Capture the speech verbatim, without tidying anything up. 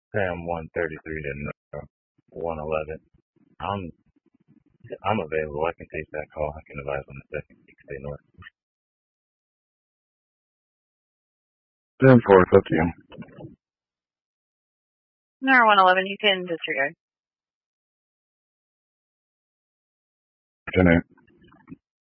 Sam one thirty-three to uh, one eleven. I'm I'm available. I can take that call. I can advise on the second. You can stay north. ten four, it's up to you. Number one eleven, you can disregard. ten eight.